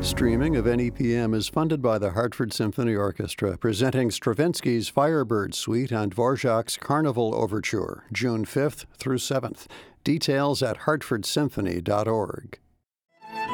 Streaming of NEPM is funded by the Hartford Symphony Orchestra, presenting Stravinsky's Firebird Suite and Dvorak's Carnival Overture, June 5th through 7th. Details at hartfordsymphony.org.